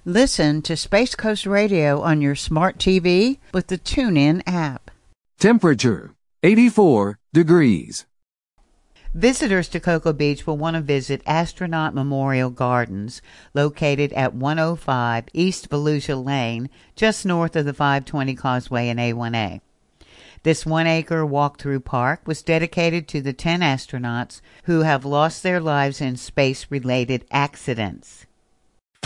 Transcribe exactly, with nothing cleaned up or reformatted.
Listen to Space Coast Radio on your smart T V with the TuneIn app. Temperature, eighty-four degrees. Visitors to Cocoa Beach will want to visit Astronaut Memorial Gardens, located at one oh five East Volusia Lane, just north of the five twenty Causeway and A one A. This one-acre walk-through park was dedicated to the ten astronauts who have lost their lives in space-related accidents.